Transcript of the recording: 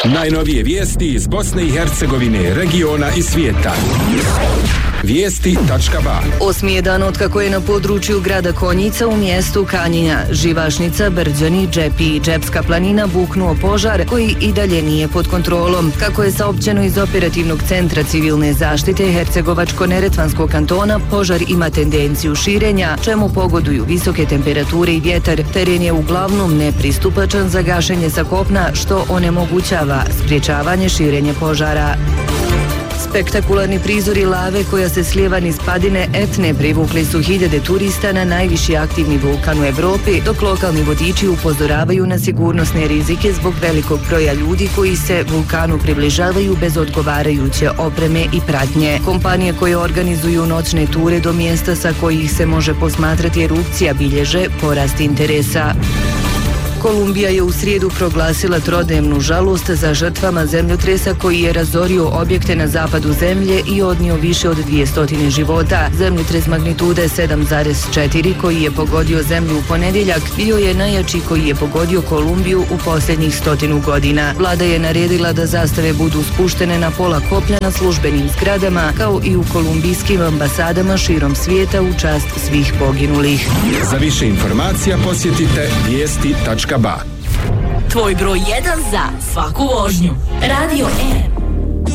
Najnovije vijesti iz Bosne i Hercegovine, regiona i svijeta. Vijesti.ba. 8. je dan otkako je na području grada Konjica u mjestu Kanjinja, Živašnica, Brđani, Džepi i Džepska planina buknuo požar koji i dalje nije pod kontrolom. Kako je saopćeno iz Operativnog centra civilne zaštite Hercegovačko-Neretvanskog kantona, požar ima tendenciju širenja, čemu pogoduju visoke temperature i vjetar. Teren je uglavnom nepristupačan za gašenje sa kopna, što onemogućava sprječavanje širenja požara. Spektakularni prizori lave koja se slijeva niz padine Etne privukli su hiljade turista na najviši aktivni vulkan u Evropi, dok lokalni vodiči upozoravaju na sigurnosne rizike zbog velikog broja ljudi koji se vulkanu približavaju bez odgovarajuće opreme i pratnje. Kompanije koje organizuju noćne ture do mjesta sa kojih se može posmatrati erupcija bilježe porast interesa. Kolumbija je u srijedu proglasila trodnevnu žalost za žrtvama zemljotresa koji je razorio objekte na zapadu zemlje i odnio više od 200 života. Zemljotres magnitude 7,4 koji je pogodio zemlju u ponedjeljak bio je najjači koji je pogodio Kolumbiju u posljednjih 100 godina. Vlada je naredila da zastave budu spuštene na pola koplja na službenim zgradama, kao i u kolumbijskim ambasadama širom svijeta u čast svih poginulih. Za više informacija posjetite vijesti.ba. Tvoj broj 1 za svaku vožnju. Radio M.